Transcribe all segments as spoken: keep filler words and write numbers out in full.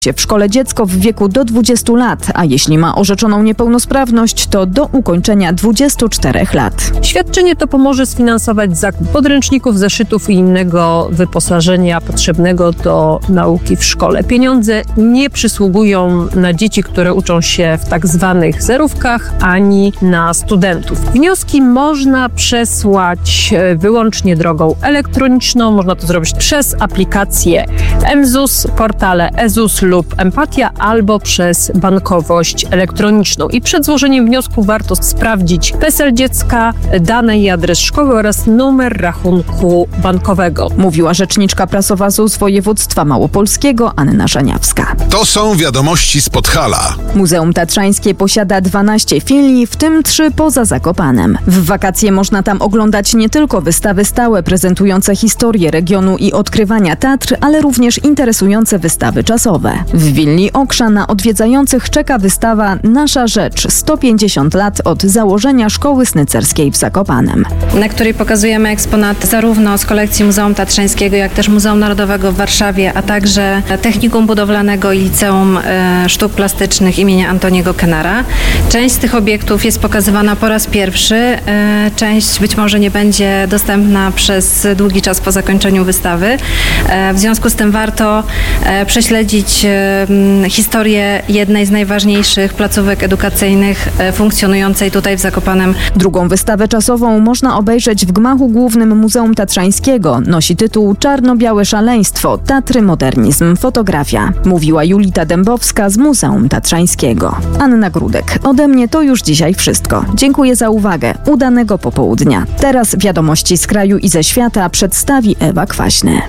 w szkole dziecko w wieku do dwudziestu lat, a jeśli ma orzeczoną niepełnosprawność, to do ukończenia dwudziestu czterech lat. Świadczenie to pomoże sfinansować zakup podręczników, zeszytów i innego wyposażenia potrzebnego do nauki w szkole. Pieniądze nie przysługują na dzieci, które uczą się w tak zwanych zerówkach, ani na studentów. Wnioski można przesłać wyłącznie drogą elektroniczną. Można to zrobić przez aplikację M Z U S, portale E Z U S lub Empatia, albo przez bankowość elektroniczną. I przed złożeniem wniosku warto sprawdzić PESEL dziecka, dane i adres szkoły oraz numer rachunku bankowego. Mówiła rzeczniczka prasowa Z U S województwa małopolskiego Anna Żaniawska. To są wiadomości z Podhala. Muzeum Tatrzańskie posiada dwanaście filii, w tym trzy poza Zakopanem. W wakacje można tam oglądać nie tylko wystawy stałe prezentujące historię regionu i odkrywania Tatr, ale również interesujące wystawy czasowe. W willi Okrza na odwiedzających czeka wystawa Nasza Rzecz – sto pięćdziesiąt lat od założenia Szkoły Snycerskiej w Zakopanem, na której pokazujemy eksponaty zarówno z kolekcji Muzeum Tatrzańskiego, jak też Muzeum Narodowego w Warszawie, a także Technikum Budowlanego i Liceum e, Sztuk Plastycznych imienia Antoniego Kennara. Część z tych obiektów jest pokazywana po raz pierwszy, e, część być może nie będzie dostępna przez długi czas po zakończeniu wystawy. E, w związku z tym warto e, prześledzić e, historię jednej z najważniejszych placówek edukacyjnych e, funkcjonującej tutaj w Zakopanem. Drugą wystawę czasową można obejrzeć w gmachu głównym Muzeum Tatrzańskiego. Nosi tytuł Czarno-białe szaleństwo, Tatry, modernizm, fotografia. Mówiła Julita Dębowska z Muzeum Tatrzańskiego. Anna Grudek. Ode mnie to już dzisiaj wszystko. Dziękuję za uwagę. Udanego popołudnia. Teraz wiadomości z kraju i ze świata przedstawi Ewa Kwaśny.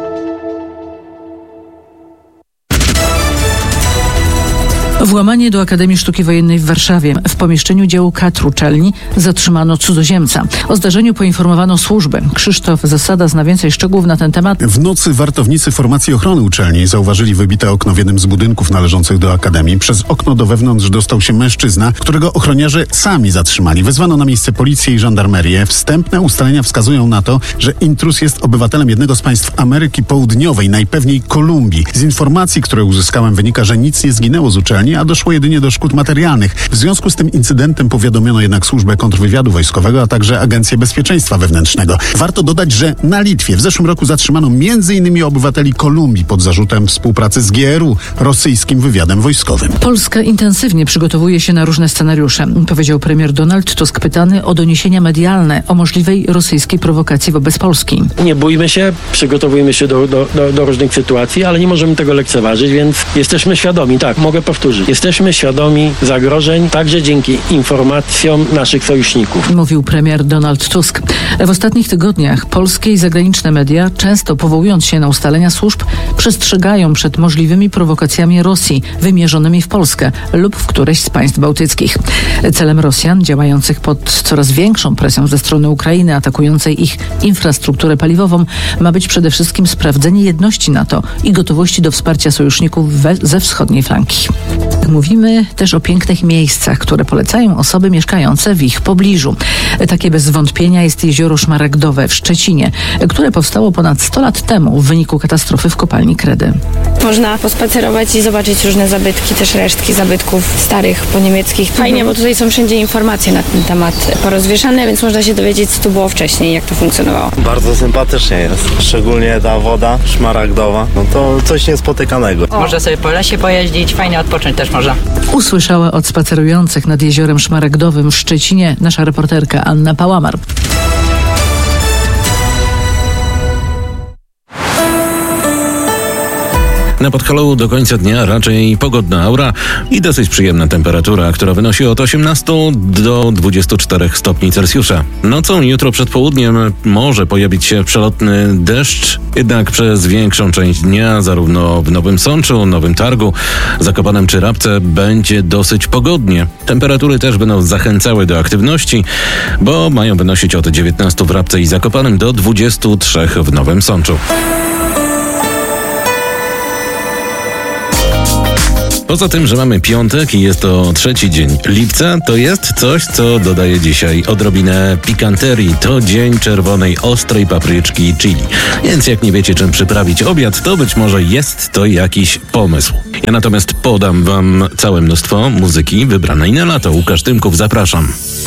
Włamanie do Akademii Sztuki Wojennej w Warszawie. W pomieszczeniu działu kadr uczelni zatrzymano cudzoziemca. O zdarzeniu poinformowano służby. Krzysztof Zasada zna więcej szczegółów na ten temat. W nocy wartownicy formacji ochrony uczelni zauważyli wybite okno w jednym z budynków należących do Akademii. Przez okno do wewnątrz dostał się mężczyzna, którego ochroniarze sami zatrzymali. Wezwano na miejsce policję i żandarmerię. Wstępne ustalenia wskazują na to, że intruz jest obywatelem jednego z państw Ameryki Południowej, najpewniej Kolumbii. Z informacji, które uzyskałem, wynika, że nic nie zginęło z uczelni, a doszło jedynie do szkód materialnych. W związku z tym incydentem powiadomiono jednak Służbę Kontrwywiadu Wojskowego, a także Agencję Bezpieczeństwa Wewnętrznego. Warto dodać, że na Litwie w zeszłym roku zatrzymano między innymi obywateli Kolumbii pod zarzutem współpracy z G R U, rosyjskim wywiadem wojskowym. Polska intensywnie przygotowuje się na różne scenariusze, powiedział premier Donald Tusk, pytany o doniesienia medialne o możliwej rosyjskiej prowokacji wobec Polski. Nie bójmy się, przygotowujemy się do, do, do, do różnych sytuacji, ale nie możemy tego lekceważyć, więc jesteśmy świadomi, tak, mogę powtórzyć. Jesteśmy świadomi zagrożeń, także dzięki informacjom naszych sojuszników. Mówił premier Donald Tusk. W ostatnich tygodniach polskie i zagraniczne media, często powołując się na ustalenia służb, przestrzegają przed możliwymi prowokacjami Rosji wymierzonymi w Polskę lub w któreś z państw bałtyckich. Celem Rosjan, działających pod coraz większą presją ze strony Ukrainy, atakującej ich infrastrukturę paliwową, ma być przede wszystkim sprawdzenie jedności NATO i gotowości do wsparcia sojuszników we, ze wschodniej flanki. Mówimy też o pięknych miejscach, które polecają osoby mieszkające w ich pobliżu. Takie bez wątpienia jest jezioro Szmaragdowe w Szczecinie, które powstało ponad sto lat temu w wyniku katastrofy w kopalni Kredy. Można pospacerować i zobaczyć różne zabytki, też resztki zabytków starych, poniemieckich. Fajnie, bo tutaj są wszędzie informacje na ten temat porozwieszane, więc można się dowiedzieć, co tu było wcześniej, jak to funkcjonowało. Bardzo sympatycznie jest, szczególnie ta woda szmaragdowa, no to coś niespotykanego. O. Można sobie po lesie pojeździć, fajnie odpocząć też można. Usłyszała od spacerujących nad jeziorem Szmaragdowym w Szczecinie nasza reporterka Anna Pałamar. Na Podhalu do końca dnia raczej pogodna aura i dosyć przyjemna temperatura, która wynosi od osiemnastu do dwudziestu czterech stopni Celsjusza. Nocą i jutro przed południem może pojawić się przelotny deszcz, jednak przez większą część dnia zarówno w Nowym Sączu, Nowym Targu, Zakopanem czy Rabce będzie dosyć pogodnie. Temperatury też będą zachęcały do aktywności, bo mają wynosić od dziewiętnastu w Rabce i Zakopanem do dwudziestu trzech w Nowym Sączu. Poza tym, że mamy piątek i jest to trzeci dzień lipca, to jest coś, co dodaje dzisiaj odrobinę pikanterii. To dzień czerwonej, ostrej papryczki chili. Więc jak nie wiecie, czym przyprawić obiad, to być może jest to jakiś pomysł. Ja natomiast podam wam całe mnóstwo muzyki wybranej na lato. Łukasz Tymków, zapraszam.